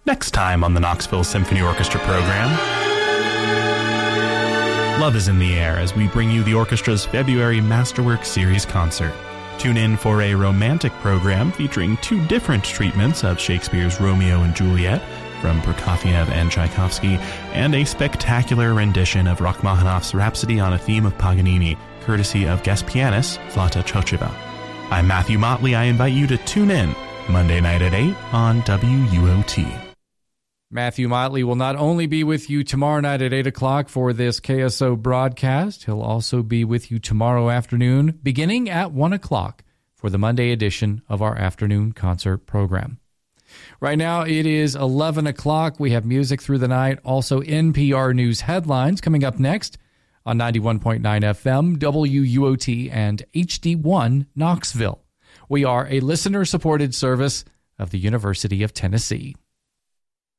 Next time on the Knoxville Symphony Orchestra program, love is in the air as we bring you the orchestra's February Masterwork Series concert. Tune in for a romantic program featuring two different treatments of Shakespeare's Romeo and Juliet from Prokofiev and Tchaikovsky, and a spectacular rendition of Rachmaninoff's Rhapsody on a Theme of Paganini, courtesy of guest pianist Zlata Chocheva. I'm Matthew Motley. I invite you to tune in Monday night at 8 on WUOT. Matthew Motley will not only be with you tomorrow night at 8 o'clock for this KSO broadcast, he'll also be with you tomorrow afternoon, beginning at 1 o'clock for the Monday edition of our afternoon concert program. Right now, it is 11 o'clock. We have music through the night, also NPR News headlines coming up next on 91.9 FM, WUOT, and HD1 Knoxville. We are a listener-supported service of the University of Tennessee.